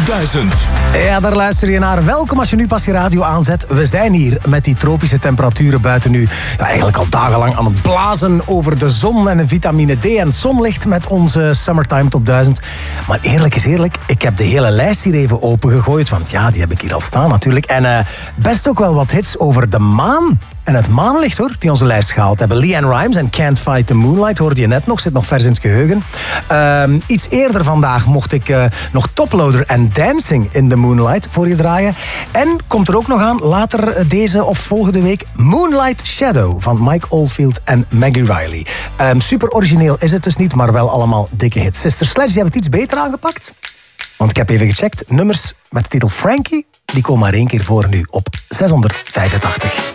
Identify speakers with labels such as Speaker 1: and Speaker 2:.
Speaker 1: 1000.
Speaker 2: Ja, daar luister je naar. Welkom als je nu pas je radio aanzet. We zijn hier met die tropische temperaturen buiten nu. Ja, eigenlijk al dagenlang aan het blazen over de zon en de vitamine D en het zonlicht met onze Summertime Top 1000. Maar eerlijk is eerlijk, ik heb de hele lijst hier even opengegooid. Want ja, die heb ik hier al staan natuurlijk. En best ook wel wat hits over de maan. En het maanlicht hoor, die onze lijst gehaald hebben. LeAnn Rimes en Can't Fight the Moonlight hoorde je net nog, zit nog vers in het geheugen. Iets eerder vandaag mocht ik nog Toploader en Dancing in the Moonlight voor je draaien. En komt er ook nog aan, later deze of volgende week, Moonlight Shadow van Mike Oldfield en Maggie Riley. Super origineel is het dus niet, maar wel allemaal dikke hits. Sister Sledge, die hebben het iets beter aangepakt. Want ik heb even gecheckt, nummers met de titel Frankie, die komen maar 1 keer voor nu op 685.